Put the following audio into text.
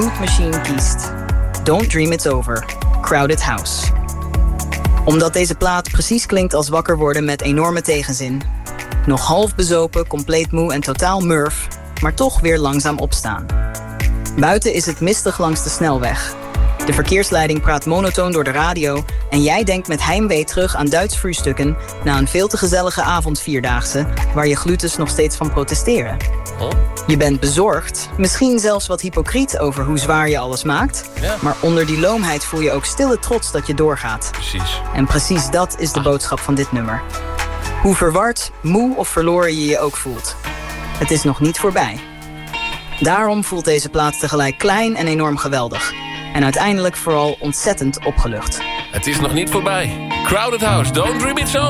Mood Machine kiest Don't Dream It's Over, Crowded House. Omdat deze plaat precies klinkt als wakker worden met enorme tegenzin. Nog half bezopen, compleet moe en totaal murf, maar toch weer langzaam opstaan. Buiten is het mistig langs de snelweg. De verkeersleiding praat monotoon door de radio en jij denkt met heimwee terug aan Duits Frühstücken na een veel te gezellige avondvierdaagse waar je glutes nog steeds van protesteren. Je bent bezorgd, misschien zelfs wat hypocriet over hoe zwaar je alles maakt, maar onder die loomheid voel je ook stille trots dat je doorgaat. Precies. En precies dat is de boodschap van dit nummer. Hoe verward, moe of verloren je je ook voelt. Het is nog niet voorbij. Daarom voelt deze plaat tegelijk klein en enorm geweldig. En uiteindelijk vooral ontzettend opgelucht. Het is nog niet voorbij. Crowded House, Don't Dream It's Over.